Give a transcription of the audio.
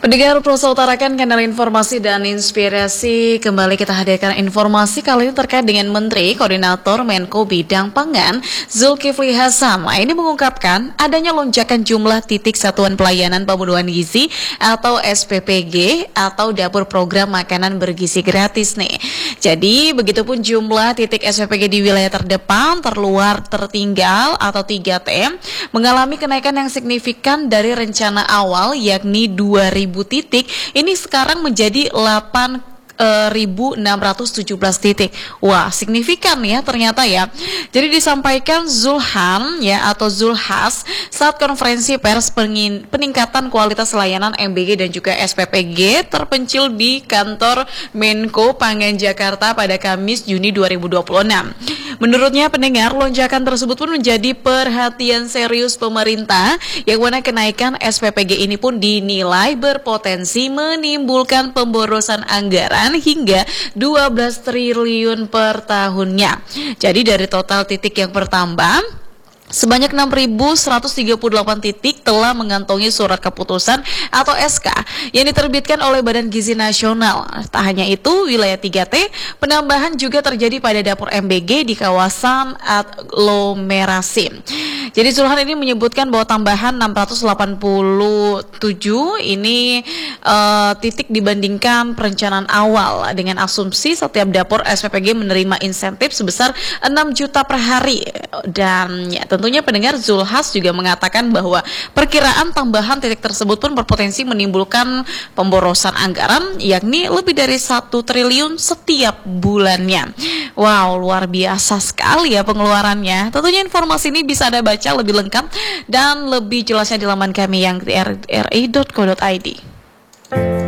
Pendengar Pulsa Utarakan kanal informasi dan inspirasi. Kembali kita hadirkan informasi kali ini terkait dengan Menteri Koordinator Menko Bidang Pangan Zulkifli Hasan. Ini mengungkapkan adanya lonjakan jumlah titik Satuan Pelayanan Pemenuhan Gizi atau SPPG atau Dapur Program Makanan Bergizi Gratis nih. Jadi begitupun jumlah titik SPPG di wilayah terdepan, terluar, tertinggal atau 3T mengalami kenaikan yang signifikan dari rencana awal yakni 2.000 titik, ini sekarang menjadi 8.617 titik. Wah, signifikan ya ternyata ya. Jadi disampaikan Zulhan ya atau Zulhas saat konferensi pers peningkatan kualitas layanan MBG dan juga SPPG terpencil di kantor Menko Pangan Jakarta pada Kamis Juni 2026. Menurutnya pendengar, lonjakan tersebut pun menjadi perhatian serius pemerintah yang mana kenaikan SPPG ini pun dinilai berpotensi menimbulkan pemborosan anggaran hingga 12 triliun per tahunnya. Jadi dari total titik yang bertambah, sebanyak 6.138 titik telah mengantongi surat keputusan atau SK yang diterbitkan oleh Badan Gizi Nasional. Tak hanya itu, wilayah 3T penambahan juga terjadi pada dapur MBG di kawasan aglomerasi. Jadi Zulhan ini menyebutkan bahwa tambahan 687 ini titik dibandingkan perencanaan awal dengan asumsi setiap dapur SPPG menerima insentif sebesar 6 juta per hari. Dan ya, tentunya pendengar, Zulhas juga mengatakan bahwa perkiraan tambahan titik tersebut pun berpotensi menimbulkan pemborosan anggaran yakni lebih dari 1 triliun setiap bulannya. Wow, luar biasa sekali ya pengeluarannya. Tentunya informasi ini bisa Anda baca lebih lengkap dan lebih jelasnya di laman kami yang ri.co.id.